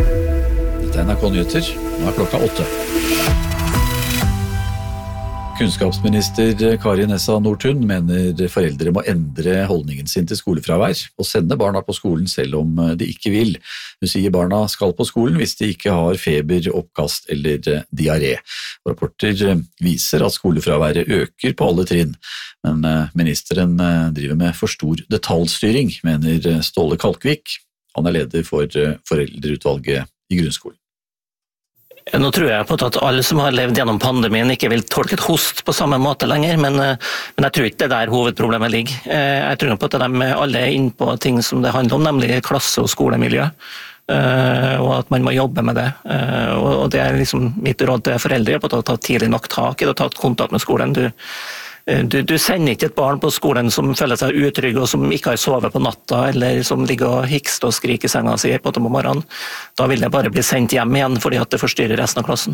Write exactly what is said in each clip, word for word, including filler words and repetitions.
Dette er N R K Nyheter, nå er klokka åtte. Kunnskapsminister Kari Nessa Nordtun mener foreldre må endre holdningen sin til skolefravær og sende barna på skolen selv om de ikke vil. Hun sier barna skal på skolen hvis de ikke har feber, oppkast eller diaré. Rapporter viser at skolefraværet øker på alle trinn, men ministeren driver med for stor detaljstyring, mener Ståle Kalkvik. Han er leder for foreldreutvalget i grunnskolen. Nå tror jeg på at alle som har levd gjennom pandemien ikke vil tolke et host på samme måte lenger, men, men jeg tror ikke det er der hovedproblemet ligger. Jeg tror på at de alle er inne på ting som det handler om, nemlig klasse- og skolemiljø, og at man må jobbe med det. Og det er liksom mitt råd til foreldre på å ta tidlig nok tak i det og ta kontakt med skolen. Du Du, du sender ikke et barn på skolen som føler seg utrygg og som ikke har sovet på natta, eller som ligger og hikster og skriker i senga si på åtte om morgenen. Da vil det bare bli sendt hjem igjen fordi at det forstyrrer resten av klassen.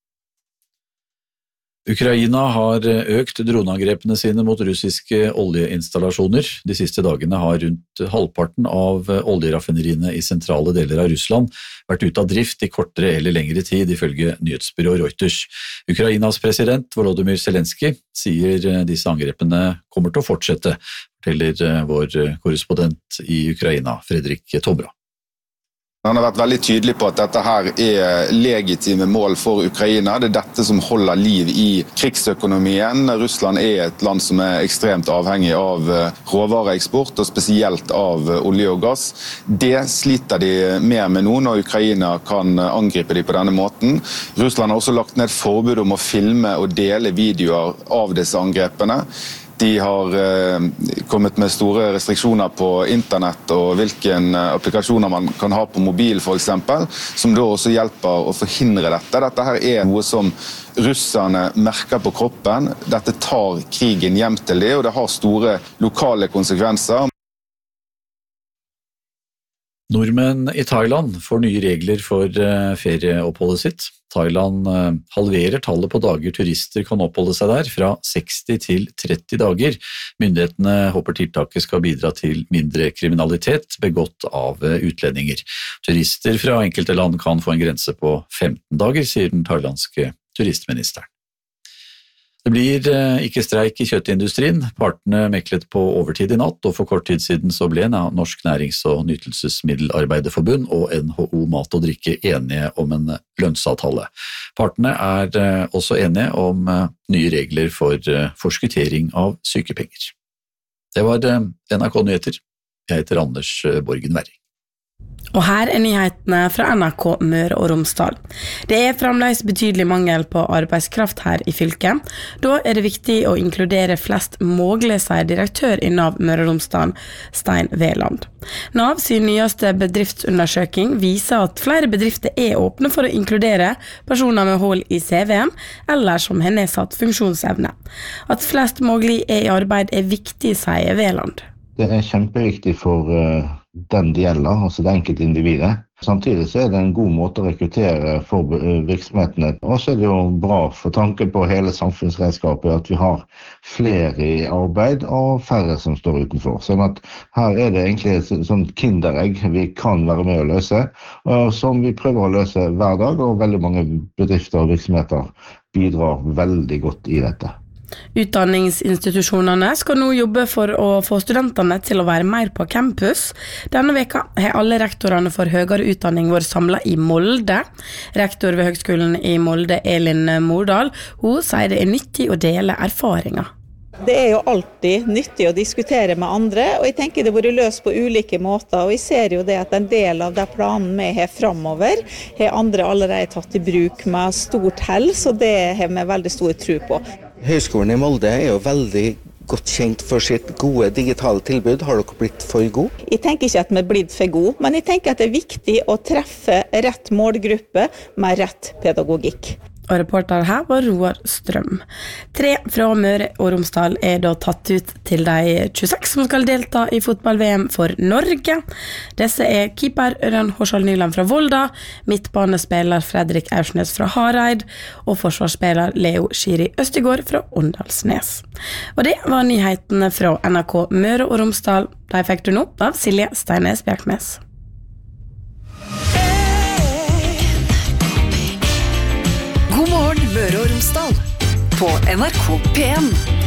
Ukraina har økt droneangrepene sine mot russiske oljeinstallasjoner. De siste dagene har rundt halvparten av oljeraffineriene i sentrale deler av Russland vært ute av drift i kortere eller lengre tid, ifølge nyhetsbyrået Reuters. Ukrainas president Volodymyr Zelensky sier disse angrepene kommer til å fortsette, forteller vår korrespondent i Ukraina, Fredrik Tomra. Han har vært veldig tydelig på at dette her er legitime mål for Ukraina. Det er dette som holder liv i krigsøkonomien. Russland er et land som er ekstremt avhengig av råvareeksport, og spesielt av olje og gass. Det sliter de mer med nå når Ukraina kan angripe de på denne måten. Russland har også lagt ned forbud om å filme og dele videoer av disse angrepene. De har eh, kommet med store restriksjoner på internett og hvilke applikasjoner man kan ha på mobil for eksempel, som da også hjelper å forhindre dette. Dette her er noe som russerne merker på kroppen. Dette tar krigen hjem til det, og det har store lokale konsekvenser. Nordmenn i Thailand får nye regler for ferieoppholdet sitt. Thailand halverer tallet på dager turister kan oppholde seg der, fra seksti til tretti dager. Myndighetene håper tiltaket skal bidra til mindre kriminalitet begått av utlendinger. Turister fra enkelte land kan få en grense på femten dager, sier den thailandske turistministeren. Det blir ikke streik i kjøttindustrien. Partene meklet på overtid i natt, og for kort tid siden så ble Norsk Nærings- og Nytelsesmiddelarbeiderforbund og N H O Mat og Drikke enige om en lønnsavtale. Partene er også enige om nye regler for forskuttering av sykepenger. Det var N R K Nyheter. Jeg heter Anders Borgen Werring. Og her er nyhetene fra N R K Møre og Romsdal. Det er fremdeles betydelig mangel på arbeidskraft her i fylket. Da er det viktig å inkludere flest mulig, sier direktør i Nav Møre og Romsdal, Stein Veland. Nav sin nyeste bedriftsundersøking viser at flere bedrifter er åpne for å inkludere personer med hull i C V-en, eller som har nedsatt funksjonsevne. At flest mulig er i arbeid er viktig, sier Veland. Det er kjempeviktig for uh, den det gjelder, altså det enkelte individet. Samtidig så er det en god måte å rekruttere for virksomhetene. Og så er det jo bra for tanke på hele samfunnsredskapet at vi har flere i arbeid og færre som står utenfor. Sånn at her er det egentlig et sånt kinderegg vi kan være med å løse, og som vi prøver å løse hver dag, og veldig mange bedrifter og virksomheter bidrar veldig godt i dette. Utdanningsinstitusjonene skal nå jobbe for å få studentene til å være mer på campus. Denne veka har alle rektorene for høyere utdanning vært samlet i Molde. Rektor ved Høgskolen i Molde, Elin Mordal, hun sier det er nyttig å dele erfaringer. Det er jo alltid nyttig å diskutere med andre, og jeg tenker det burde løst på ulike måter, og jeg ser jo det at en del av de planene vi har fremover, har andre allerede tatt i bruk med stort hell, så det har vi veldig stor tro på. Høgskolen i Molde er jo veldig godt kjent for sitt gode digitale tilbud. Har dere blitt for gode? Jeg tenker ikke at vi er blitt for gode, men jeg tenker at det er viktig å treffe rett målgruppe med rett pedagogikk. Og reporter her var Roar Strøm. Tre fra Møre og Romsdal er da tatt ut til de tjueseks som skal delta i fotball-V M for Norge. Disse er keeper Ørjan Horsal Nyland fra Volda, midtbanespiller Fredrik Aursnes fra Hareid og forsvarsspiller Leo Skiri Østegård fra Åndalsnes. Og det var nyhetene fra N R K Møre og Romsdal. De fikk du nå av Silje Steines Bjerknes. Møre og Romsdal på N R K P en.